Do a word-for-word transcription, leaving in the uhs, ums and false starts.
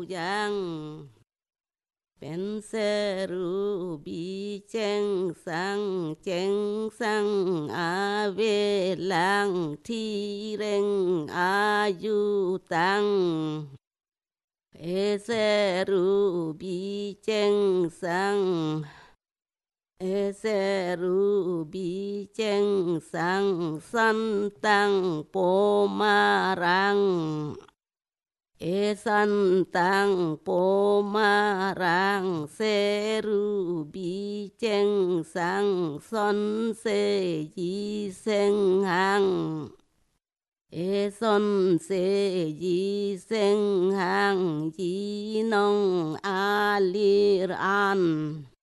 giang bên xe ru bi cheng sang cheng sang a về lang thi reng a yu tang e xe ru bi cheng sang e xe ru bi cheng sang san tang po ma rang e san tang po ma rang se ru bi cheng sang son se yi sen hang e son se yi sen hang yi nong a lir an